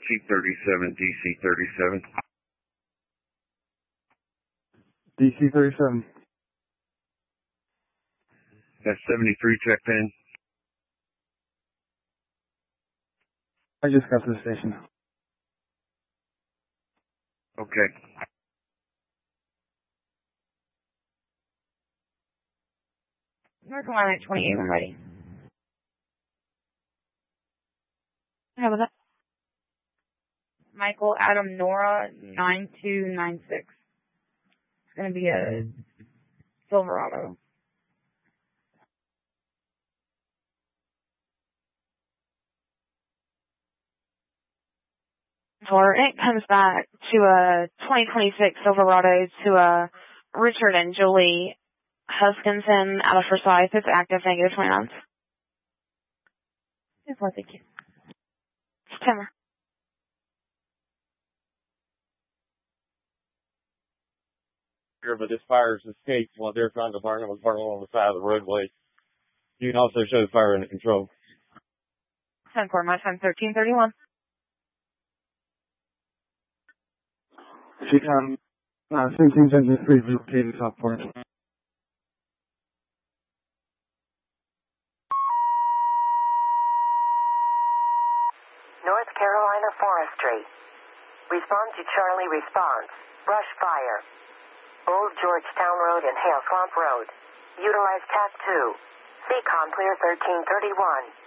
T37, DC37. DC37. That's 73, check pin. I just got to the station. Okay. North Carolina 28, I'm ready. How was that? Michael Adam Nora 9296. It's going to be a Silverado. Or it comes back to a 2026 Silverado to a Richard and Julie Huskinson out of Forsyth. It's active, negative 29. Yes, well, thank you. September. But this fire has escaped while they're trying to burn. It was burning on the side of the roadway. You can also show the fire under control. 10-4, my time 1331. She 1773 located top port. North Carolina Forestry. Respond to Charlie response. Brush fire. Old Georgetown Road and Hale Swamp Road. Utilize CAT 2. CCOM clear 1331.